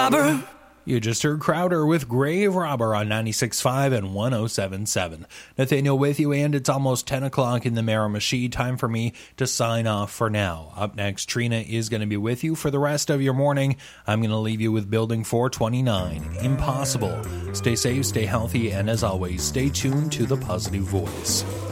robber. You just heard Crowder with Grave Robber on 96.5 and 107.7. Nathaniel with you, and it's almost 10 o'clock in the Miramichi. Time for me to sign off for now. Up next, Trina is going to be with you for the rest of your morning. I'm going to leave you with Building 429, Impossible. Stay safe, stay healthy, and as always, stay tuned to the Positive Voice.